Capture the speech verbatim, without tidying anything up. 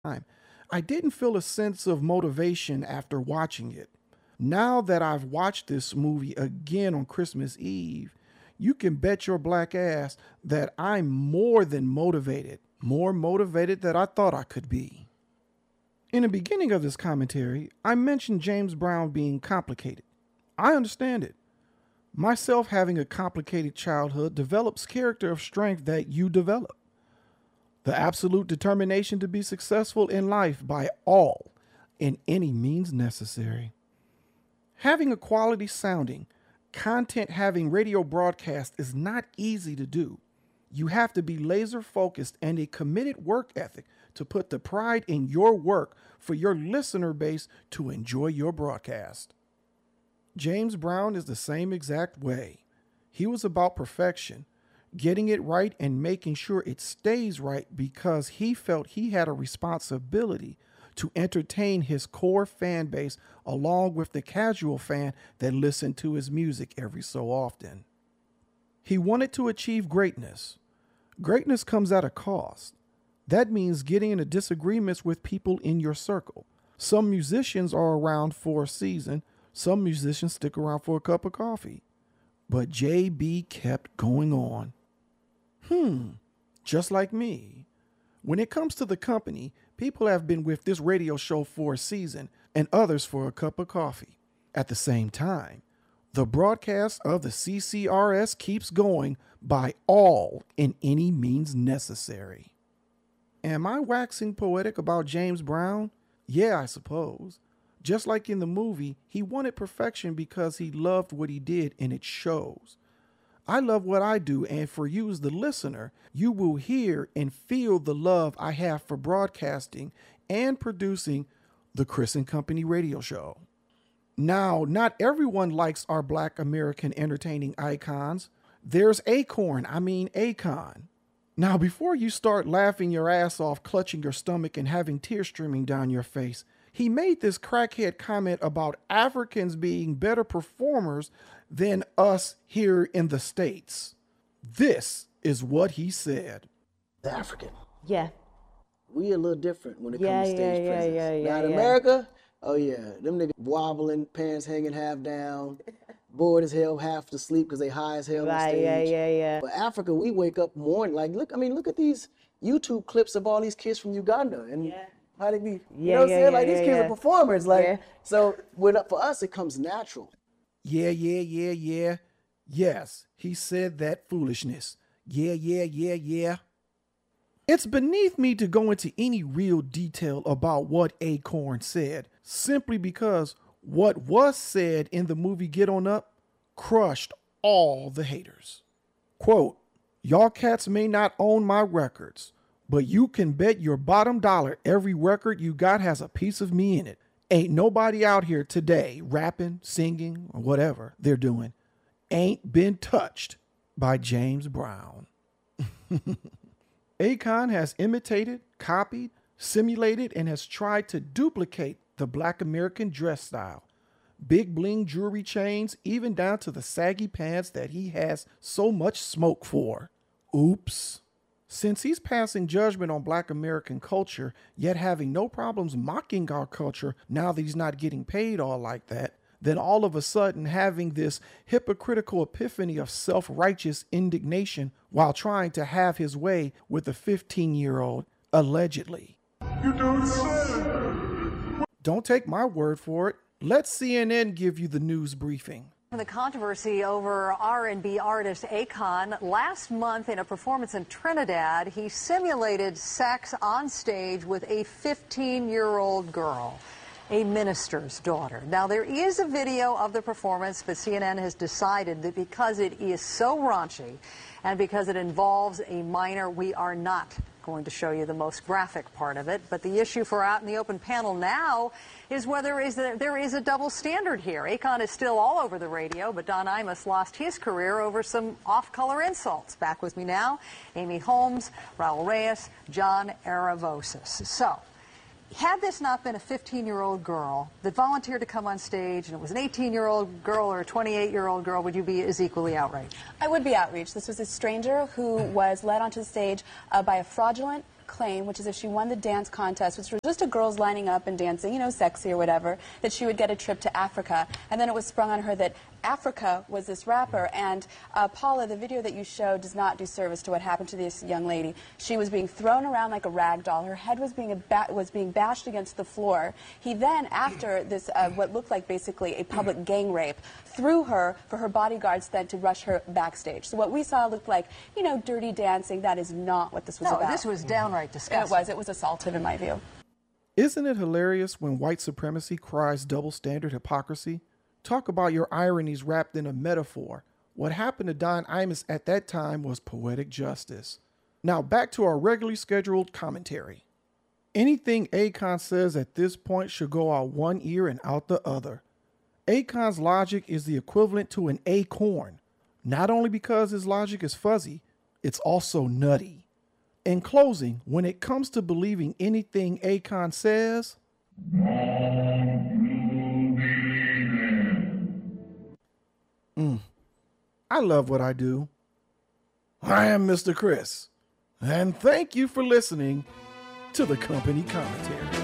time, I didn't feel a sense of motivation after watching it. Now that I've watched this movie again on Christmas Eve, you can bet your black ass that I'm more than motivated, more motivated than I thought I could be. In the beginning of this commentary, I mentioned James Brown being complicated. I understand it. Myself having a complicated childhood develops character of strength that you develop. The absolute determination to be successful in life by all and any means necessary. Having a quality sounding, content having radio broadcast is not easy to do. You have to be laser focused and a committed work ethic to put the pride in your work for your listener base to enjoy your broadcast. James Brown is the same exact way. He was about perfection, getting it right and making sure it stays right because he felt he had a responsibility to entertain his core fan base along with the casual fan that listened to his music every so often. He wanted to achieve greatness. Greatness comes at a cost. That means getting into disagreements with people in your circle. Some musicians are around for a season. Some musicians stick around for a cup of coffee. But J B kept going on. Hmm, just like me. When it comes to the company, people have been with this radio show for a season and others for a cup of coffee. At the same time, the broadcast of the C C R S keeps going by all and any means necessary. Am I waxing poetic about James Brown? Yeah, I suppose. Just like in the movie, he wanted perfection because he loved what he did and it shows. I love what I do, and for you as the listener, you will hear and feel the love I have for broadcasting and producing the Chris and Company radio show. Now, not everyone likes our Black American entertaining icons. There's Acorn, I mean Akon. Now, before you start laughing your ass off, clutching your stomach, and having tears streaming down your face, he made this crackhead comment about Africans being better performers than us here in the States. This is what he said. African. Yeah. We a little different when it yeah, comes to stage yeah, presence. Yeah, yeah, now in yeah. America, oh yeah, them niggas wobbling, pants hanging half down, bored as hell, half to sleep because they high as hell right, on stage. Yeah, yeah, yeah. But Africa, we wake up morning, like, look, I mean, look at these YouTube clips of all these kids from Uganda. And yeah. how they be, you yeah, know what I'm yeah, saying? Yeah, like, yeah, these kids yeah. are performers. Like, yeah. so when, for us, it comes natural. Yeah, yeah, yeah, yeah. Yes, he said that foolishness. Yeah, yeah, yeah, yeah. It's beneath me to go into any real detail about what Acorn said, simply because what was said in the movie Get On Up crushed all the haters. Quote, y'all cats may not own my records, but you can bet your bottom dollar every record you got has a piece of me in it. Ain't nobody out here today rapping, singing, or whatever they're doing ain't been touched by James Brown. Akon has imitated, copied, simulated, and has tried to duplicate the Black American dress style. Big bling jewelry chains, even down to the saggy pants that he has so much smoke for. Oops. Since he's passing judgment on Black American culture, yet having no problems mocking our culture now that he's not getting paid all like that, then all of a sudden having this hypocritical epiphany of self-righteous indignation while trying to have his way with a fifteen-year-old, allegedly. You don't say. Don't take my word for it. Let C N N give you the news briefing. The controversy over R and B artist Akon. Last month in a performance in Trinidad, he simulated sex on stage with a fifteen-year-old girl, a minister's daughter. Now, there is a video of the performance, but C N N has decided that because it is so raunchy and because it involves a minor, we are not going to show you the most graphic part of it. But the issue for Out in the Open panel now is whether is there, there is a double standard here. Akon is still all over the radio, but Don Imus lost his career over some off-color insults. Back with me now, Amy Holmes, Raul Reyes, John Aravosis. So, had this not been a fifteen-year-old girl that volunteered to come on stage and it was an eighteen-year-old girl or a twenty-eight-year-old girl, would you be as equally outraged? I would be outraged. This was a stranger who was led onto the stage uh, by a fraudulent claim, which is if she won the dance contest, which was just a girls lining up and dancing, you know, sexy or whatever, that she would get a trip to Africa. And then it was sprung on her that Africa was this rapper. And uh, Paula, the video that you showed does not do service to what happened to this young lady. She was being thrown around like a rag doll. Her head was being, ba was being bashed against the floor. He then, after this, uh, what looked like basically a public gang rape, threw her for her bodyguards then to rush her backstage. So what we saw looked like, you know, dirty dancing. That is not what this was no, about. This was downright disgusting. It was. It was assaultive in my view. Isn't it hilarious when white supremacy cries double standard hypocrisy? Talk about your ironies wrapped in a metaphor. What happened to Don Imus at that time was poetic justice. Now back to our regularly scheduled commentary. Anything Akon says at this point should go out one ear and out the other. Akon's logic is the equivalent to an acorn, not only because his logic is fuzzy, it's also nutty. In closing, when it comes to believing anything Akon says, mm, I love what I do. I am Mister Chris, and thank you for listening to the Company Commentary.